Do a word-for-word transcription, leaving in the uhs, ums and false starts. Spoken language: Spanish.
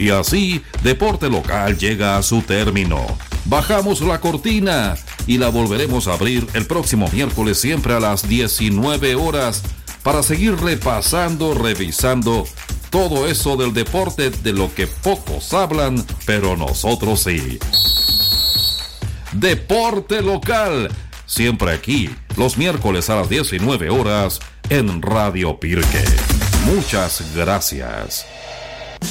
Y así, Deporte Local llega a su término. Bajamos la cortina y la volveremos a abrir el próximo miércoles, siempre a las diecinueve horas, para seguir repasando, revisando todo eso del deporte de lo que pocos hablan, pero nosotros sí. Deporte Local, siempre aquí, los miércoles a las diecinueve horas, en Radio Pirque. Muchas gracias.